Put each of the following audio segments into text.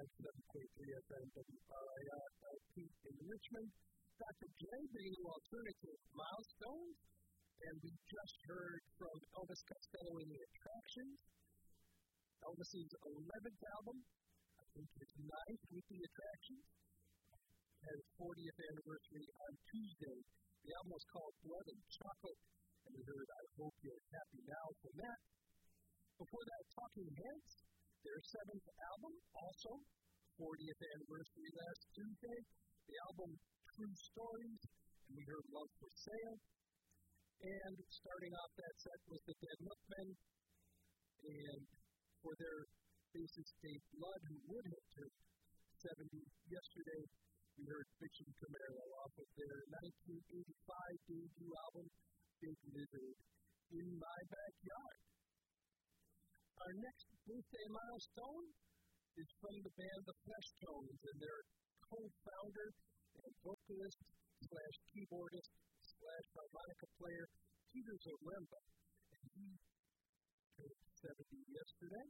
97.3 FM WRIR LP in Richmond. Dr. J bringing you alternative milestones, and we just heard from Elvis Costello in The Attractions. Elvis's 11th album, I think his 9th with The Attractions, had its 40th anniversary on Tuesday. The album was called Blood and Chocolate, and we heard I Hope You're Happy Now from that. Before that, Talking Heads, their 7th album, also 40th anniversary last Tuesday. The album True Stories, and we heard Love for Sale. And starting off that set was the Dead Milkmen, and for their bassist Dave Blood, who would have turned 70 yesterday, we heard Fiction Camaro off of their 1985 debut album, Big Lizard in My Backyard. Our next birthday milestone is from the band The Fleshtones, and their co-founder and vocalist / keyboardist / harmonica player, Peter Zaremba, and he turned 70 yesterday.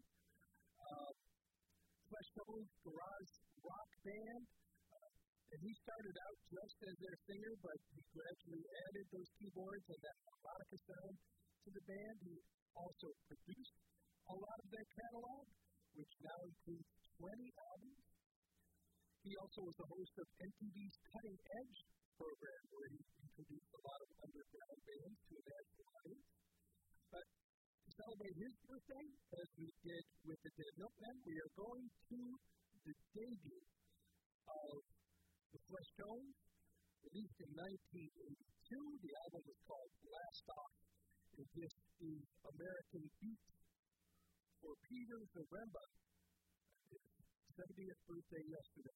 Fleshtones, garage rock band, and he started out just as their singer, but he gradually added those keyboards and that harmonica sound to the band. He also produced a lot of their catalog, which now includes 20 albums. He also was the host of MTV's Cutting Edge program, where he introduced a lot of underground bands to a national audience. But to celebrate his birthday, as we did with the Dead Milkmen, we are going to the debut of the Fleshtones, released in 1982. The album was called Blast Off, and this is American Beat for Peter Zaremba, his 70th birthday yesterday.